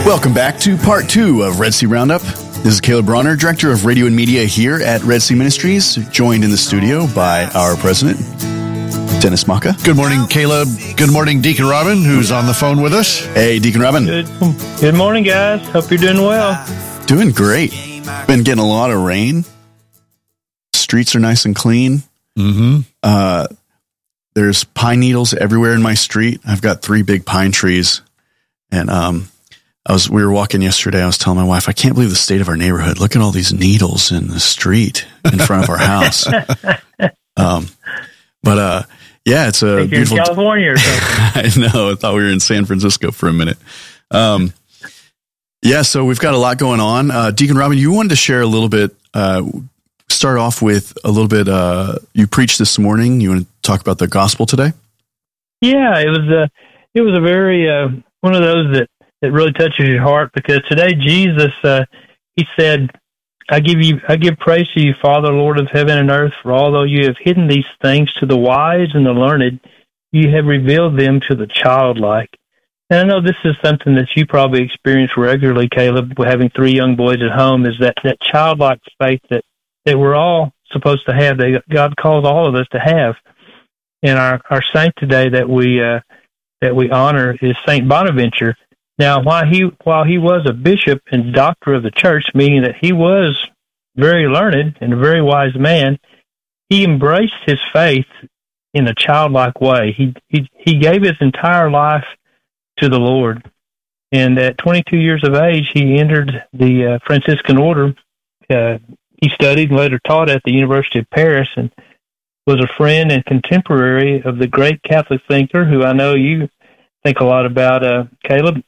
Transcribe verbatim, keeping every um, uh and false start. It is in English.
Welcome back to part two of Red Sea Roundup. This is Caleb Bronner, Director of Radio and Media here at Red Sea Ministries, joined in the studio by our president, Dennis Maka. Good morning, Caleb. Good morning, Deacon Robin, who's on the phone with us. Hey, Deacon Robin. Good, good morning, guys. Hope you're doing well. Doing great. Been getting a lot of rain. Streets are nice and clean. Mm-hmm. Uh, there's pine needles everywhere in my street. I've got three big pine trees, and um, I was we were walking yesterday. I was telling my wife, I can't believe the state of our neighborhood. Look at all these needles in the street in front of our house. um, but uh, yeah, it's a Think beautiful. you're in California or something. I know. I thought we were in San Francisco for a minute. Um, yeah, so we've got a lot going on. Uh, Deacon Robin, you wanted to share a little bit. Uh, start off with a little bit. Uh, you preached this morning. You want to talk about the gospel today? Yeah, it was a it was a very uh, one of those that, that really touches your heart, because today Jesus uh, he said, "I give you I give praise to you, Father, Lord of heaven and earth, for although you have hidden these things to the wise and the learned, you have revealed them to the childlike." And I know this is something that you probably experience regularly, Caleb, having three young boys at home, is that, that childlike faith that, that we're all supposed to have, that God calls all of us to have. And our, our saint today that we uh, that we honor is Saint Bonaventure. Now, while he while he was a bishop and doctor of the church, meaning that he was very learned and a very wise man, he embraced his faith in a childlike way. He he he gave his entire life to the Lord. And at twenty-two years of age, he entered the uh, Franciscan order. Uh, he studied and later taught at the University of Paris, and was a friend and contemporary of the great Catholic thinker who I know you think a lot about, uh, Caleb,